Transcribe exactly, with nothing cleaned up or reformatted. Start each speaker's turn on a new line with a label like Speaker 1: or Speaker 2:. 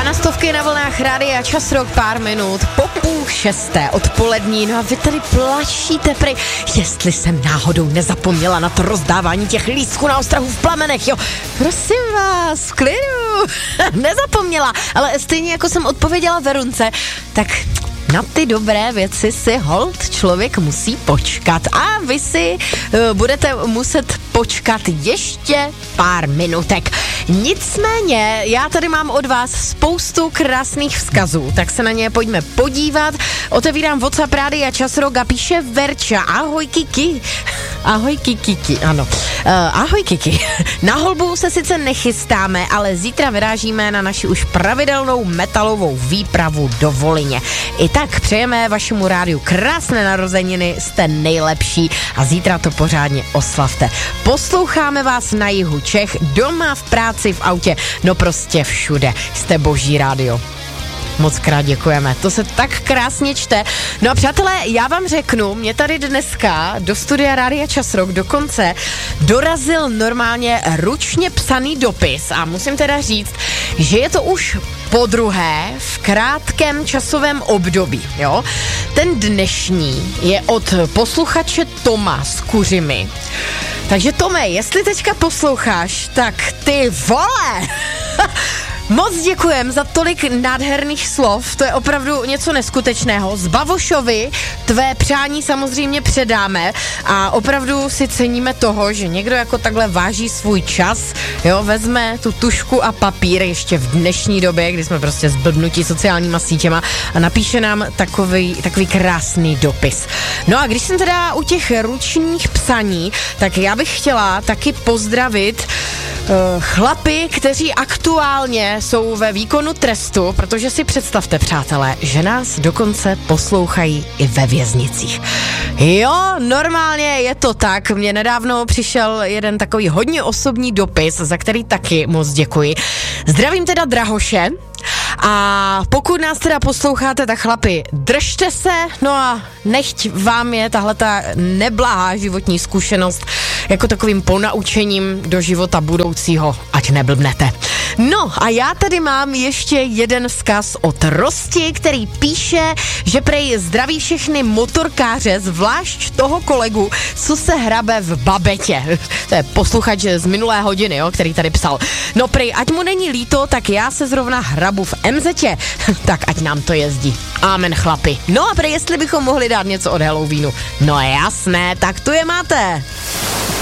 Speaker 1: na stovky na vlnách Rádia Čas Rock, pár minut po půl šesté odpolední. No a vy tady plašíte prej, jestli jsem náhodou nezapomněla na to rozdávání těch lístků na ostrahu v plamenech, jo. Prosím vás, v klidu. Nezapomněla, ale stejně jako jsem odpověděla Verunce, tak na ty dobré věci si hold člověk musí počkat. A vy si uh, budete muset počkat ještě pár minutek. Nicméně, já tady mám od vás spoustu krásných vzkazů, tak se na ně pojďme podívat. Otevírám WhatsApp Rádia Čas Rock a píše Verča. Ahoj Kiki. Ahoj Kiki, ano. Uh, ahoj Kiki. Na holbu se sice nechystáme, ale zítra vyrážíme na naši už pravidelnou metalovou výpravu do Volyně. I tak přejeme vašemu rádiu krásné narozeniny, jste nejlepší a zítra to pořádně oslavte. Posloucháme vás na jihu Čech, doma, v práci, v autě, no prostě všude. Jste boží rádio. Moc krát děkujeme, to se tak krásně čte. No a přátelé, já vám řeknu, mě tady dneska do studia Rádia Čas Rock dokonce dorazil normálně ručně psaný dopis a musím teda říct, že je to už podruhé v krátkém časovém období, jo. Ten dnešní je od posluchače Toma z Kuřimy. Takže Tome, jestli teďka posloucháš, tak ty vole! Moc děkujem za tolik nádherných slov, to je opravdu něco neskutečného. Z Bavošovi tvé přání samozřejmě předáme a opravdu si ceníme toho, že někdo jako takhle váží svůj čas, jo, vezme tu tušku a papír ještě v dnešní době, kdy jsme prostě zblbnutí sociálníma sítěma a napíše nám takový, takový krásný dopis. No a když jsem teda u těch ručních psaní, tak já bych chtěla taky pozdravit uh, chlapy, kteří aktuálně jsou ve výkonu trestu, protože si představte, přátelé, že nás dokonce poslouchají i ve věznicích. Jo, normálně je to tak. Mně nedávno přišel jeden takový hodně osobní dopis, za který taky moc děkuji. Zdravím teda Drahoše. A pokud nás teda posloucháte, tak chlapi, držte se, no a nechť vám je tahleta neblahá životní zkušenost jako takovým ponaučením do života budoucího, ať neblbnete. No a já tady mám ještě jeden vzkaz od Rosti, který píše, že prej zdraví všechny motorkáře, zvlášť toho kolegu, co se hrabe v babetě. To je posluchač z minulé hodiny, jo, který tady psal. No prej, ať mu není líto, tak já se zrovna hrabu v em zetě. Tak ať nám to jezdí. Amen, chlapi. No a prej, jestli bychom mohli dát něco od Halloweenu. No jasné, tak tu je máte.